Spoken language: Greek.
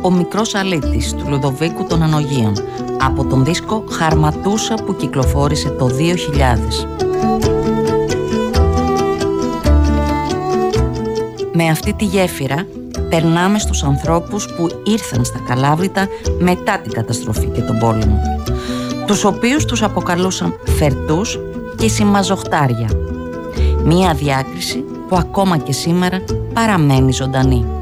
«Ο μικρός αλήτης» του Λουδοβίκου των Ανογείων, από τον δίσκο «Χαρματούσα» που κυκλοφόρησε το 2000. Με αυτή τη γέφυρα περνάμε στους ανθρώπους που ήρθαν στα Καλάβρητα μετά την καταστροφή και τον πόλεμο, τους οποίους τους αποκαλούσαν φερτούς και συμμαζοχτάρια. Μία διάκριση που ακόμα και σήμερα παραμένει ζωντανή.